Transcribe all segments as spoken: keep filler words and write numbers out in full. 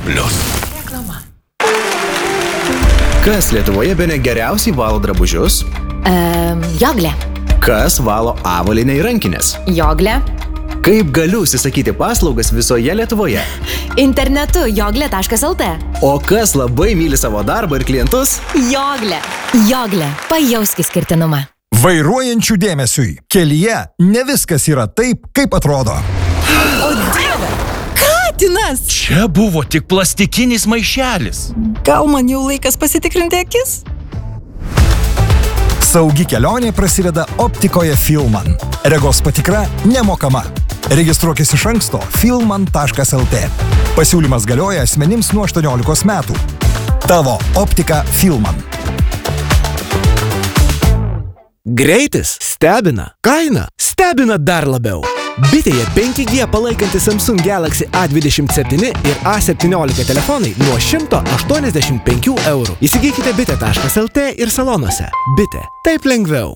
plius. Reklama. Kas Lietuvoje bene geriausiai valo drabužius? Um, joglė. Kas valo avalynę ir rankinės? Joglė. Kaip galiu užsisakyti paslaugas visoje Lietuvoje? Internetu joglė taškas lt. O kas labai myli savo darbą ir klientus? Joglė. Joglė. Pajausk išskirtinumą. Vairuojančių dėmesiui. Kelyje ne viskas yra taip, kaip atrodo. O dieve. Katinas. Čia buvo tik plastikinis maišelis. Gal man jau laikas pasitikrinti akis? Saugi kelionė prasideda optikoje Filman. Regos patikra nemokama. Registruokis iš anksto filman taškas lt. Pasiūlymas galioja asmenims nuo aštuoniolikos metų. Tavo optika Filman. Greitis stebina, kaina stebina dar labiau. Bitėje penki G palaikanti Samsung Galaxy A dvidešimt septyni ir A septyniolika telefonai nuo šimto aštuoniasdešimt penkių eurų. Įsigykite bitė taškas lt ir salonuose. Bitė. Taip lengviau.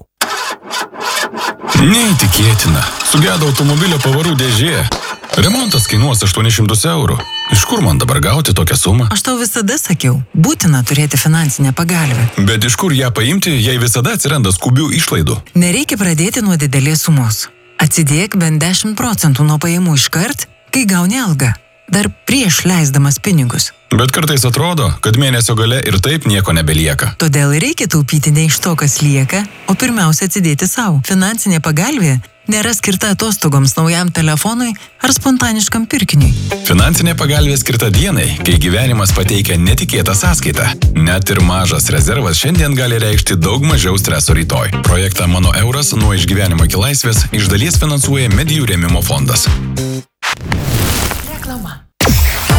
Neįtikėtina. Sugedo automobilio pavarų dėžė. Remontas kainuos aštuonis šimtus eurų. Iš kur man dabar gauti tokią sumą? Aš tau visada sakiau, būtina turėti finansinę pagalbę. Bet iš kur ją paimti, jei visada atsiranda skubių išlaidų? Nereikia pradėti nuo didelės sumos. Atsidėk bent dešimt procentų nuo pajamų iškart, kai gauni algą. Dar prieš leisdamas pinigus. Bet kartais atrodo, kad mėnesio gale ir taip nieko nebelieka. Todėl reikia taupyti ne iš to, kas lieka, o pirmiausia atsidėti savo. Finansinė pagalbė nėra skirta atostogoms, naujam telefonui ar spontaniškam pirkiniui. Finansinė pagalbė skirta dienai, kai gyvenimas pateikia netikėtą sąskaitą. Net ir mažas rezervas šiandien gali reikšti daug mažiau streso rytoj. Projektą Mano euras nuo išgyvenimo iki laisvės iš dalies finansuoja Medijų rėmimo fondas. Reklama.